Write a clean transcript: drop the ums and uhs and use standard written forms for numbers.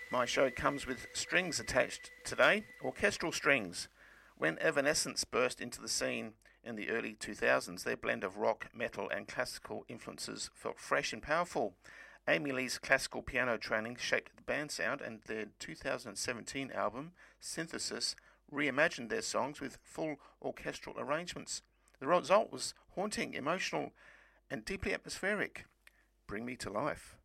My show comes with strings attached today, orchestral strings. When Evanescence burst into the scene in the early 2000s, their blend of rock, metal, and classical influences felt fresh and powerful. Amy Lee's classical piano training shaped the band sound, and their 2017 album, Synthesis, reimagined their songs with full orchestral arrangements. The result was haunting, emotional, and deeply atmospheric. Bring Me to Life.